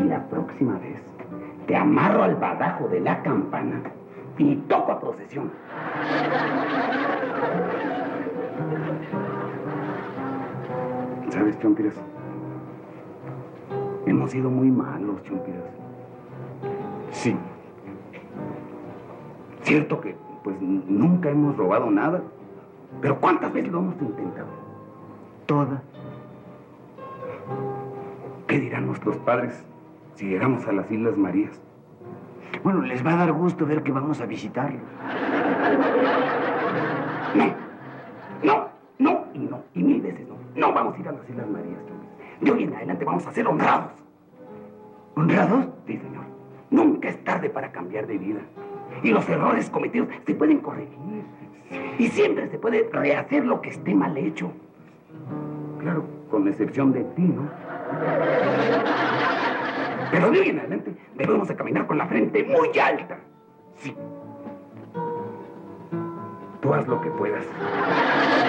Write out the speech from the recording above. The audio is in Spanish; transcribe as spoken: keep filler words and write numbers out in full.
Y la próxima vez te amarro al badajo de la campana y toco a procesión. ¿Sabes, Chompiras? Hemos sido muy malos, Chompiras. Sí. Cierto que, pues, nunca hemos robado nada. Pero ¿cuántas veces lo hemos intentado? Todas. ¿Qué dirán nuestros padres si llegamos a las Islas Marías? Bueno, les va a dar gusto ver que vamos a visitarlos. No, no, no y no, y mil veces no. No vamos a ir a las Islas Marías. De hoy en adelante vamos a ser honrados. ¿Honrados? Sí, señor. Nunca es tarde para cambiar de vida. Y los errores cometidos se pueden corregir. Y siempre se puede rehacer lo que esté mal hecho. Claro, con excepción de ti, ¿no? Pero de hoy en adelante debemos de caminar con la frente muy alta. Sí. Tú haz lo que puedas.